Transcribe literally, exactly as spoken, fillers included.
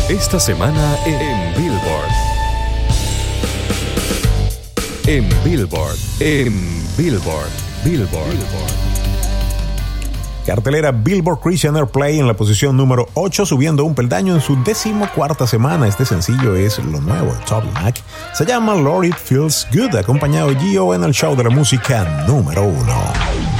Esta semana en Billboard. En Billboard. En Billboard. Billboard. Billboard. Cartelera Billboard Christian Airplay en la posición número ocho, subiendo un peldaño en su decimocuarta semana. Este sencillo es lo nuevo de Toby Mac. Se llama Lord It Feels Good, acompañado de Gio en el show de la música número uno.